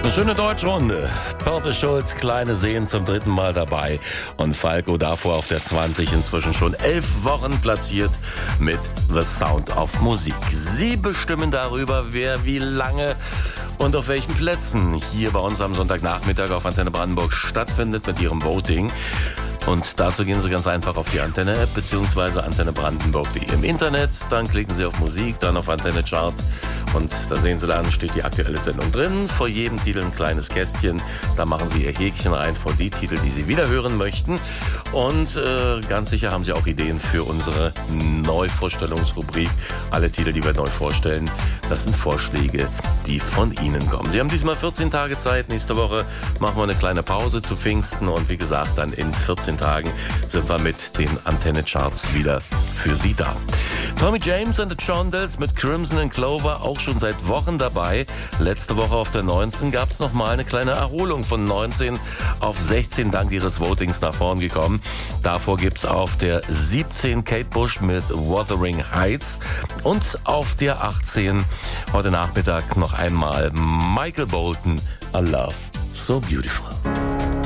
Eine schöne Deutschrunde. Purple Schulz, Kleine Seen zum dritten Mal dabei. Und Falco davor auf der 20, inzwischen schon 11 Wochen platziert mit The Sound of Musik. Sie bestimmen darüber, wer wie lange und auf welchen Plätzen hier bei uns am Sonntagnachmittag auf Antenne Brandenburg stattfindet mit ihrem Voting. Und dazu gehen Sie ganz einfach auf die Antenne-App bzw. antennebrandenburg.de im Internet. Dann klicken Sie auf Musik, dann auf Antenne Charts und da sehen Sie, dann steht die aktuelle Sendung drin. Vor jedem Titel ein kleines Kästchen. Da machen Sie Ihr Häkchen rein vor die Titel, die Sie wieder hören möchten. Und ganz sicher haben Sie auch Ideen für unsere Neuvorstellungsrubrik. Alle Titel, die wir neu vorstellen, das sind Vorschläge, die von Ihnen kommen. Sie haben diesmal 14 Tage Zeit. Nächste Woche machen wir eine kleine Pause zu Pfingsten. Und wie gesagt, dann in 14 Tagen sind wir mit den Antenne-Charts wieder für Sie da. Tommy James and the Shondells mit Crimson and Clover auch schon seit Wochen dabei. Letzte Woche auf der 19 gab es nochmal eine kleine Erholung von 19 auf 16 dank ihres Votings nach vorn gekommen. Davor gibt es auf der 17 Kate Bush mit Wuthering Heights und auf der 18 heute Nachmittag noch einmal Michael Bolton, A Love So Beautiful.